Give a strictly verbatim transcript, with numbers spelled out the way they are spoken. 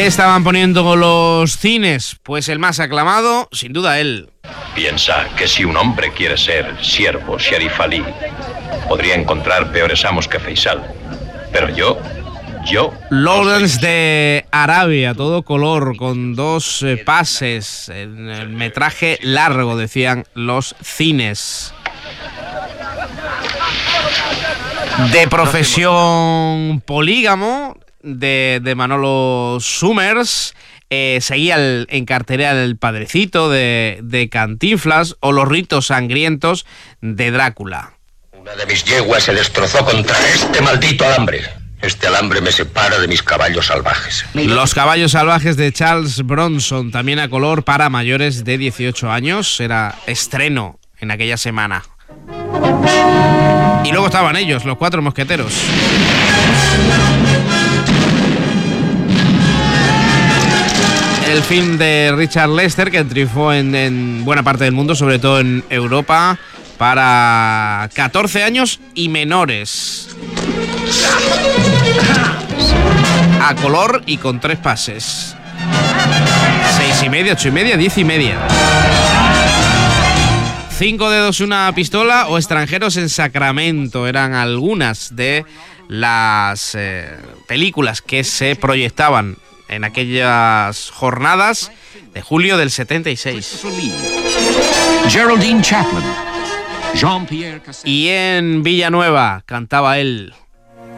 ¿Qué estaban poniendo los cines? Pues el más aclamado, sin duda él. Piensa que si un hombre quiere ser siervo, Sharif Ali, podría encontrar peores amos que Faisal. Pero yo, yo... Lawrence de Arabia, todo color, con dos eh, pases, en el metraje largo, decían los cines. De profesión polígamo, de, de Manolo Summers, eh, seguía el, en cartelera El Padrecito de, de Cantinflas o Los ritos sangrientos de Drácula. Una de mis yeguas se destrozó contra este maldito alambre. Este alambre me separa de mis caballos salvajes. Los caballos salvajes de Charles Bronson, también a color para mayores de dieciocho años, era estreno en aquella semana. Y luego estaban ellos, los Cuatro Mosqueteros. El film de Richard Lester, que triunfó en, en buena parte del mundo, sobre todo en Europa, para catorce años y menores. A color y con tres pases. Seis y media, ocho y media, diez y media. Cinco dedos, una pistola o Extranjeros en Sacramento eran algunas de las eh, películas que se proyectaban en aquellas jornadas de julio del setenta y seis. Geraldine Chaplin, Jean-Pierre Cassel. Y en Villanueva cantaba él.